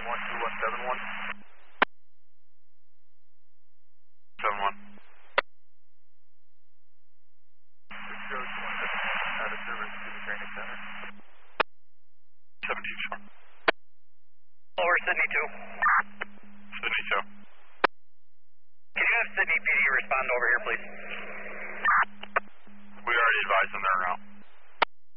212171. 71. Out of service to the training center. 72. Lower Sydney 2. Sydney 2. Can you have Sydney PD respond over here, please? We already advised them they're out.